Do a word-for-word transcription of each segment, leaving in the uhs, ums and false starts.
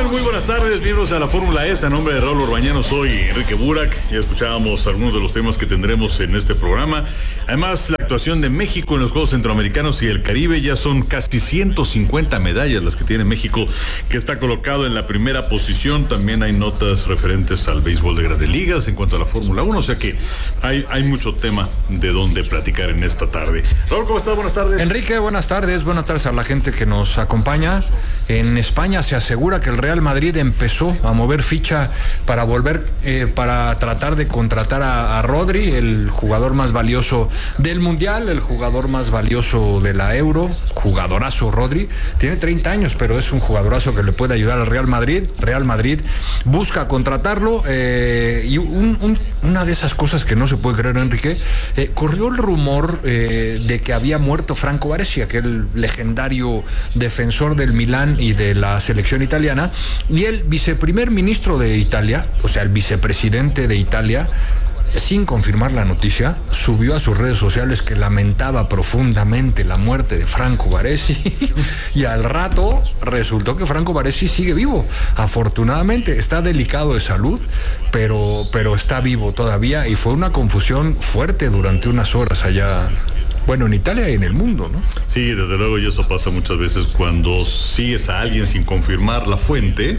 están? Muy buenas tardes, miembros de la Fórmula E. A nombre de Raúl Orbañano, soy Enrique Burak. Ya escuchábamos algunos de los temas que tendremos en este programa. Además, la actuación de México en los Juegos Centroamericanos y el Caribe. Ya son casi ciento cincuenta medallas las que tiene México, que está colocado en la primera posición. También hay notas referentes al béisbol de Grandes Ligas en cuanto a la Fórmula uno. O sea que hay, hay mucho tema de dónde platicar en esta tarde. Raúl, ¿cómo estás? Buenas tardes. Enrique, buenas tardes. Buenas tardes a la gente que nos acompaña. En España se asegura que el Real Madrid empezó a mover ficha para volver, eh, para tratar de contratar a, a Rodri, el jugador más valioso del Mundial, el jugador más valioso de la Euro, jugadorazo Rodri. Tiene treinta años, pero es un jugadorazo que le puede ayudar al Real Madrid. Real Madrid busca contratarlo, eh, y un, un, una de esas cosas que no se puede creer, Enrique, eh, corrió el rumor eh, de que había muerto Franco Baresi, aquel legendario defensor del Milán y de la selección italiana, y el viceprimer ministro de Italia, o sea, el vicepresidente de Italia, sin confirmar la noticia, subió a sus redes sociales que lamentaba profundamente la muerte de Franco Baresi, y al rato resultó que Franco Baresi sigue vivo. Afortunadamente está delicado de salud, pero, pero está vivo todavía, y fue una confusión fuerte durante unas horas allá. Bueno, en Italia y en el mundo, ¿no? Sí, desde luego, y eso pasa muchas veces cuando sigues a alguien sin confirmar la fuente,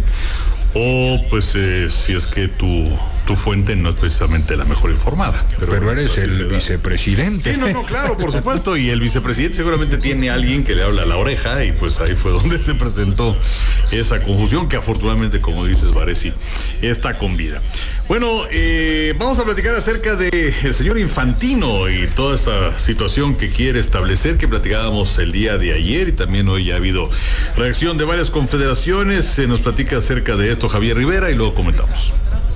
o pues eh, si es que tu, tu fuente no es precisamente la mejor informada. Pero, pero bueno, eres el vicepresidente. Sí, no, no, claro, por supuesto, y el vicepresidente seguramente tiene a alguien que le habla a la oreja, y pues ahí fue donde se presentó esa confusión, que afortunadamente, como dices, Baresi está con vida. Bueno, eh, vamos a platicar acerca de el señor Infantino y toda esta situación que quiere establecer, que platicábamos el día de ayer, y también hoy ya ha habido reacción de varias confederaciones. Se nos platica acerca de esto Javier Rivera y luego comentamos.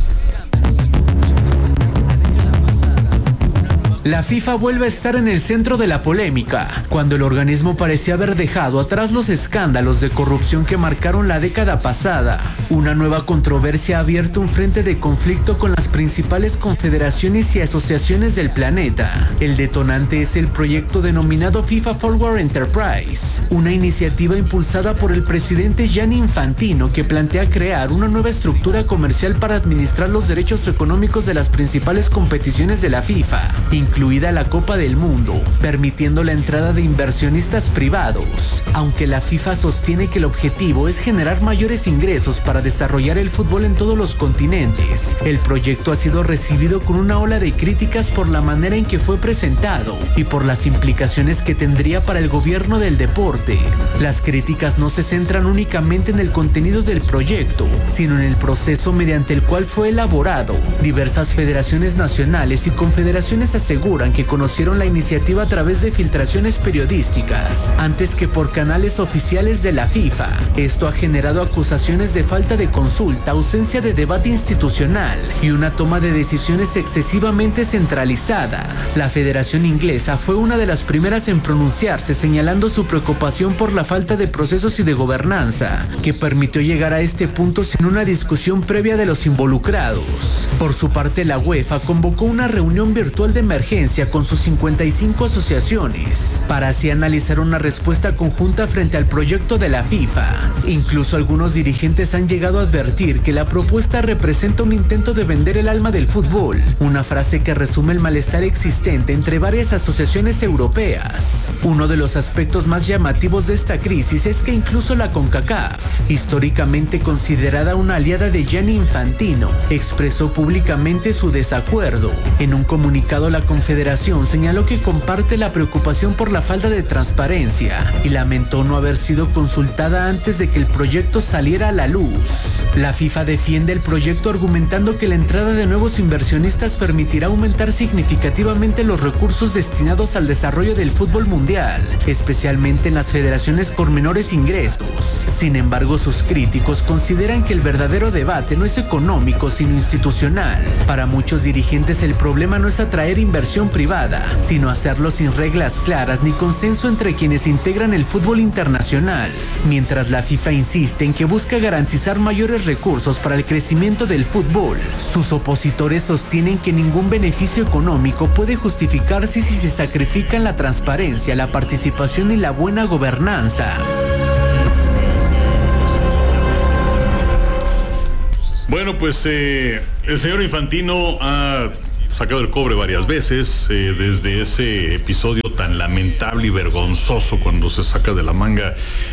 La FIFA vuelve a estar en el centro de la polémica, cuando el organismo parecía haber dejado atrás los escándalos de corrupción que marcaron la década pasada. Una nueva controversia ha abierto un frente de conflicto con las principales confederaciones y asociaciones del planeta. El detonante es el proyecto denominado FIFA Forward Enterprise, una iniciativa impulsada por el presidente Gianni Infantino que plantea crear una nueva estructura comercial para administrar los derechos económicos de las principales competiciones de la FIFA, incluida la Copa del Mundo, permitiendo la entrada de inversionistas privados. Aunque la FIFA sostiene que el objetivo es generar mayores ingresos para desarrollar el fútbol en todos los continentes, el proyecto ha sido recibido con una ola de críticas por la manera en que fue presentado y por las implicaciones que tendría para el gobierno del deporte. Las críticas no se centran únicamente en el contenido del proyecto, sino en el proceso mediante el cual fue elaborado. Diversas federaciones nacionales y confederaciones aseguran que conocieron la iniciativa a través de filtraciones periodísticas, antes que por canales oficiales de la FIFA. Esto ha generado acusaciones de falta de consulta, ausencia de debate institucional y una toma de decisiones excesivamente centralizada. La Federación Inglesa fue una de las primeras en pronunciarse, señalando su preocupación por la falta de procesos y de gobernanza, que permitió llegar a este punto sin una discusión previa de los involucrados. Por su parte, la UEFA convocó una reunión virtual de emergencia con sus cincuenta y cinco asociaciones, para así analizar una respuesta conjunta frente al proyecto de la FIFA. Incluso algunos dirigentes han llegado a advertir que la propuesta representa un intento de vender el alma del fútbol, una frase que resume el malestar existente entre varias asociaciones europeas. Uno de los aspectos más llamativos de esta crisis es que incluso la CONCACAF, históricamente considerada una aliada de Gianni Infantino, expresó públicamente su desacuerdo. En un comunicado, la Confederación señaló que comparte la preocupación por la falta de transparencia y lamentó no haber sido consultada antes de que el proyecto saliera a la luz. La FIFA defiende el proyecto argumentando que la entrada de nuevos inversionistas permitirá aumentar significativamente los recursos destinados al desarrollo del fútbol mundial, especialmente en las federaciones con menores ingresos. Sin embargo, sus críticos consideran que el verdadero debate no es económico, sino institucional. Para muchos dirigentes, el problema no es atraer inversionistas privada, sino hacerlo sin reglas claras ni consenso entre quienes integran el fútbol internacional, mientras la FIFA insiste en que busca garantizar mayores recursos para el crecimiento del fútbol. Sus opositores sostienen que ningún beneficio económico puede justificarse si se sacrifican la transparencia, la participación y la buena gobernanza. Bueno, pues eh, el señor Infantino ha sacado el cobre varias veces, eh, desde ese episodio tan lamentable y vergonzoso cuando se saca de la manga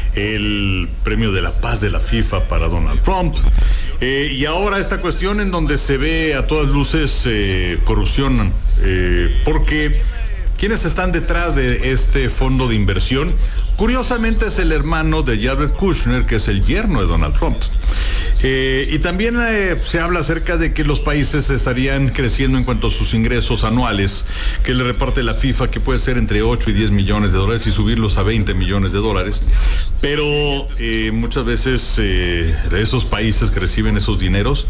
el premio de la paz de la FIFA para Donald Trump, eh, y ahora esta cuestión en donde se ve a todas luces eh, corrupción, eh, porque ¿quiénes están detrás de este fondo de inversión? Curiosamente es el hermano de Jared Kushner, que es el yerno de Donald Trump. Eh, y también eh, se habla acerca de que los países estarían creciendo en cuanto a sus ingresos anuales que le reparte la FIFA, que puede ser entre ocho y diez millones de dólares y subirlos a veinte millones de dólares. Pero eh, muchas veces eh, esos países que reciben esos dineros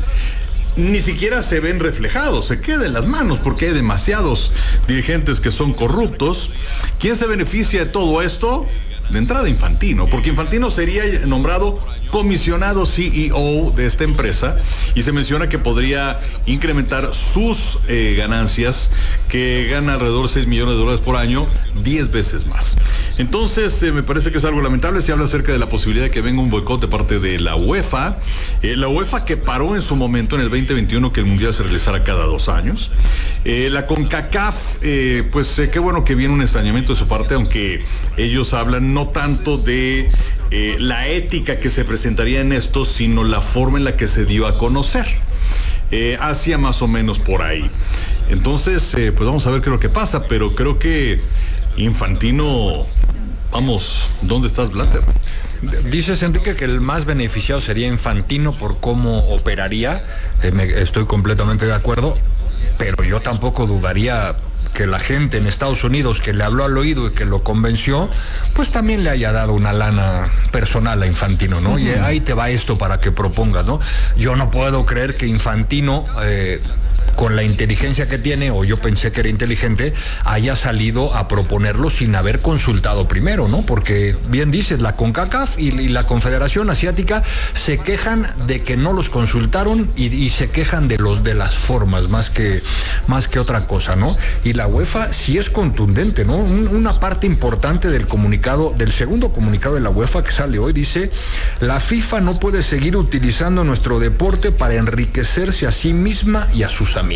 ni siquiera se ven reflejados, se queda en las manos porque hay demasiados dirigentes que son corruptos. ¿Quién se beneficia de todo esto? De entrada Infantino, porque Infantino sería nombrado comisionado C E O de esta empresa y se menciona que podría incrementar sus eh, ganancias, que gana alrededor de seis millones de dólares por año, diez veces más. Entonces eh, me parece que es algo lamentable. Se habla acerca de la posibilidad de que venga un boicot de parte de la UEFA, eh, la UEFA que paró en su momento en el veinte veintiuno que el Mundial se realizara cada dos años. Eh, la CONCACAF, eh, pues eh, qué bueno que viene un extrañamiento de su parte, aunque ellos hablan no tanto de eh, la ética que se presentaría en esto, sino la forma en la que se dio a conocer. Eh, hacia más o menos por ahí. Entonces, eh, pues vamos a ver qué es lo que pasa, pero creo que Infantino, vamos, ¿dónde estás, Blatter? Dices, Enrique, que el más beneficiado sería Infantino por cómo operaría. Eh, me, estoy completamente de acuerdo, pero yo tampoco dudaría que la gente en Estados Unidos que le habló al oído y que lo convenció, pues también le haya dado una lana personal a Infantino, ¿no? Uh-huh. Y ahí te va esto para que propongas, ¿no? Yo no puedo creer que Infantino, eh, con la inteligencia que tiene, o yo pensé que era inteligente, haya salido a proponerlo sin haber consultado primero, ¿no? Porque bien dices, la CONCACAF y, y la Confederación Asiática se quejan de que no los consultaron y, y se quejan de los de las formas más que más que otra cosa, ¿no? Y la UEFA sí es contundente, ¿no? Un, una parte importante del comunicado, del segundo comunicado de la UEFA que sale hoy, dice: la FIFA no puede seguir utilizando nuestro deporte para enriquecerse a sí misma y a sus amigos.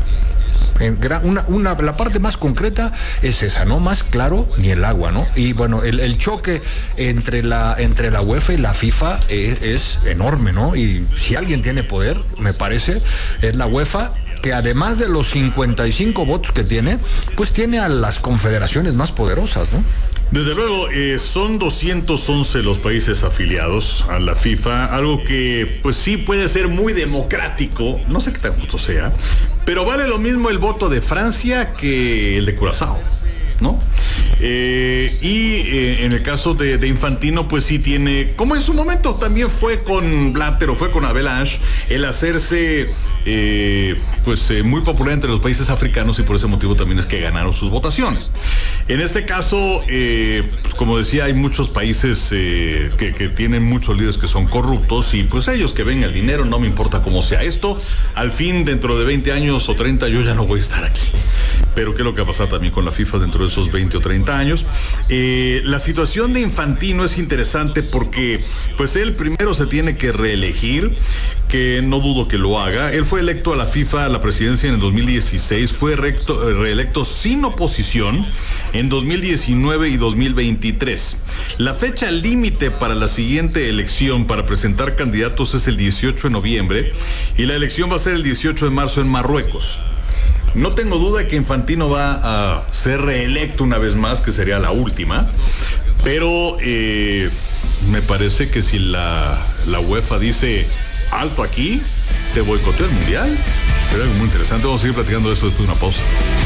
Una, una, la parte más concreta es esa, ¿no? Más claro ni el agua, ¿no? Y bueno, el, el choque entre la, entre la UEFA y la FIFA es, es enorme, ¿no? Y si alguien tiene poder, me parece, es la UEFA, que además de los cincuenta y cinco votos que tiene, pues tiene a las confederaciones más poderosas, ¿no? Desde luego, eh, son doscientos once los países afiliados a la FIFA, algo que pues sí puede ser muy democrático, no sé qué tan justo sea, pero vale lo mismo el voto de Francia que el de Curazao, ¿no? Eh, y eh, en el caso de, de Infantino, pues sí tiene, como en su momento también fue con Blatter o fue con Avalanche, el hacerse eh, pues eh, muy popular entre los países africanos, y por ese motivo también es que ganaron sus votaciones. En este caso, eh, pues como decía, hay muchos países eh, que, que tienen muchos líderes que son corruptos, y pues ellos que ven el dinero, no me importa cómo sea esto, al fin dentro de veinte años o treinta yo ya no voy a estar aquí. Pero qué es lo que va a pasar también con la FIFA dentro de esos veinte o treinta años. Eh, la situación de Infantino es interesante porque pues él primero se tiene que reelegir, que no dudo que lo haga. Él fue electo a la FIFA, a la presidencia en el dos mil dieciséis, fue recto, reelecto sin oposición en dos mil diecinueve y dos mil veintitrés. La fecha límite para la siguiente elección para presentar candidatos es el dieciocho de noviembre y la elección va a ser el dieciocho de marzo en Marruecos. No tengo duda de que Infantino va a ser reelecto una vez más, que sería la última, pero eh, me parece que si la, la UEFA dice alto aquí, te boicoteo el Mundial, sería algo muy interesante. Vamos a seguir platicando de eso después de una pausa.